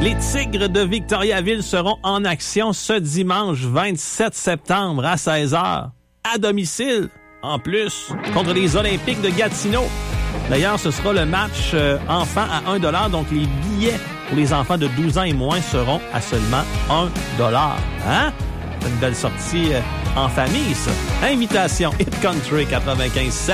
Les Tigres de Victoriaville seront en action ce dimanche 27 septembre à 16h, à domicile, en plus, contre les Olympiques de Gatineau. D'ailleurs, ce sera le match enfant à 1$, donc les billets pour les enfants de 12 ans et moins seront à seulement 1$. Hein? C'est une belle sortie en famille, ça. Invitation Hit Country 95.7.